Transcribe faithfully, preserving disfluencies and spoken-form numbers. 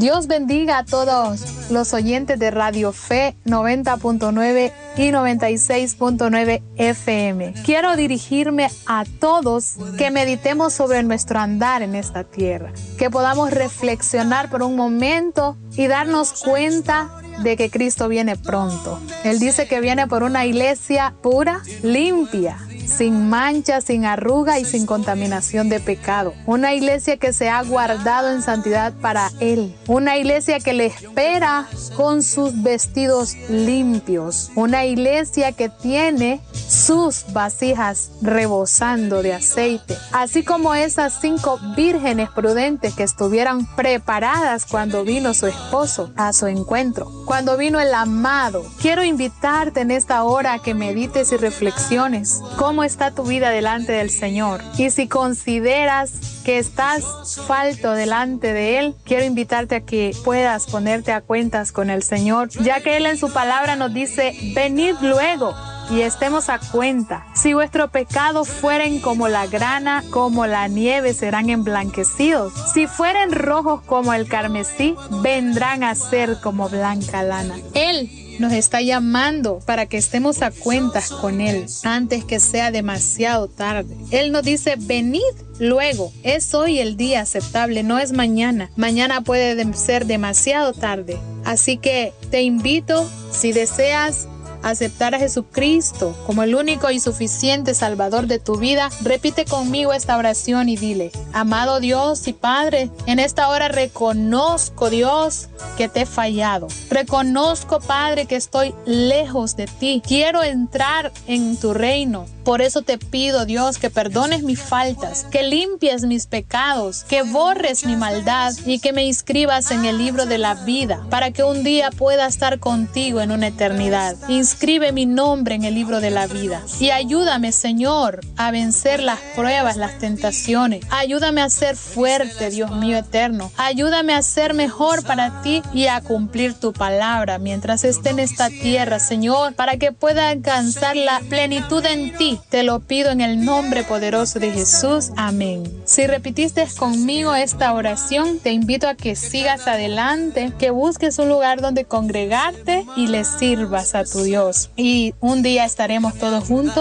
Dios bendiga a todos los oyentes de Radio Fe noventa punto nueve y noventa y seis punto nueve F M. Quiero dirigirme a todos que meditemos sobre nuestro andar en esta tierra, que podamos reflexionar por un momento y darnos cuenta de que Cristo viene pronto. Él dice que viene por una iglesia pura, limpia, sin mancha, sin arruga y sin contaminación de pecado. Una iglesia que se ha guardado en santidad para Él. Una iglesia que le espera con sus vestidos limpios. Una iglesia que tiene sus vasijas rebosando de aceite. Así como esas cinco vírgenes prudentes que estuvieran preparadas cuando vino su esposo a su encuentro. Cuando vino el amado. Quiero invitarte en esta hora a que medites y reflexiones cómo está tu vida delante del Señor. Y si consideras que estás falto delante de Él, quiero invitarte a que puedas ponerte a cuentas con el Señor, ya que Él en su palabra nos dice, venid luego y estemos a cuenta. Si vuestros pecados fueren como la grana, como la nieve serán emblanquecidos. Si fueren rojos como el carmesí, vendrán a ser como blanca lana. Él nos está llamando para que estemos a cuentas con Él antes que sea demasiado tarde. Él nos dice, venid luego. Es hoy el día aceptable, no es mañana. Mañana puede de- ser demasiado tarde. Así que te invito, si deseas aceptar a Jesucristo como el único y suficiente Salvador de tu vida, repite conmigo esta oración y dile, amado Dios y Padre, en esta hora reconozco, Dios, que te he fallado. Reconozco, Padre, que estoy lejos de ti. Quiero entrar en tu reino. Por eso te pido, Dios, que perdones mis faltas, que limpies mis pecados, que borres mi maldad y que me inscribas en el libro de la vida para que un día pueda estar contigo en una eternidad. Inscribe mi nombre en el libro de la vida y ayúdame, Señor, a vencer las pruebas, las tentaciones. Ayúdame a ser fuerte, Dios mío eterno. Ayúdame a ser mejor para ti y a cumplir tu palabra mientras esté en esta tierra, Señor, para que pueda alcanzar la plenitud en ti. Te lo pido en el nombre poderoso de Jesús. Amén. Si repitiste conmigo esta oración, te invito a que sigas adelante, que busques un lugar donde congregarte y le sirvas a tu Dios. Y un día estaremos todos juntos